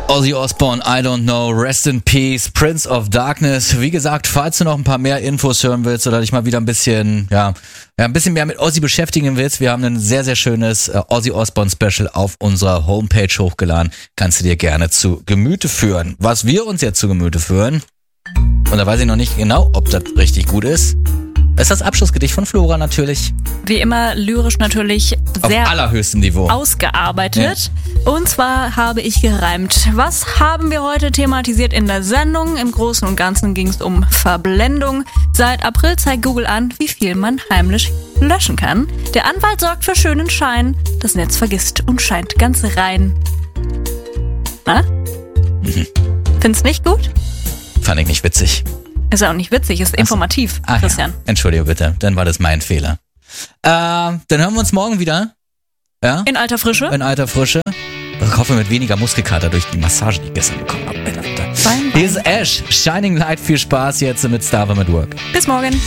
Ozzy Osbourne, I Don't Know, Rest in Peace, Prince of Darkness. Wie gesagt, falls du noch ein paar mehr Infos hören willst oder dich mal wieder ein bisschen mehr mit Ozzy beschäftigen willst, wir haben ein sehr, sehr schönes Ozzy Osbourne Special auf unserer Homepage hochgeladen. Kannst du dir gerne zu Gemüte führen. Was wir uns jetzt zu Gemüte führen, und da weiß ich noch nicht genau, ob das richtig gut ist das Abschlussgedicht von Flora natürlich. Wie immer lyrisch natürlich sehr auf allerhöchstem Niveau ausgearbeitet. Ja. Und zwar habe ich gereimt. Was haben wir heute thematisiert in der Sendung? Im Großen und Ganzen ging es um Verblendung. Seit April zeigt Google an, wie viel man heimlich löschen kann. Der Anwalt sorgt für schönen Schein. Das Netz vergisst und scheint ganz rein. Na? Find's nicht gut? Fand ich nicht witzig. Ist ja auch nicht witzig, ist informativ, Christian. Ja. Entschuldige bitte, dann war das mein Fehler. Dann hören wir uns morgen wieder. Ja? In alter Frische. Ich hoffe mit weniger Muskelkater durch die Massage, die ich gestern bekommen habe. Hier ist Ash, Shining Light, viel Spaß jetzt mit Starver mit Work. Bis morgen.